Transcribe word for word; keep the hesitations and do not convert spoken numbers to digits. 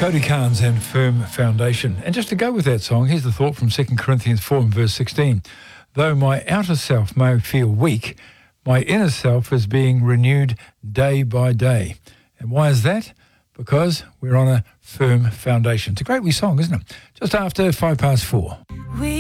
Cody Carnes and Firm Foundation. And just to go with that song, here's the thought from Second Corinthians four and verse sixteen. Though my outer self may feel weak, my inner self is being renewed day by day. And why is that? Because we're on a firm foundation. It's a great wee song, isn't it? Just after five past four. We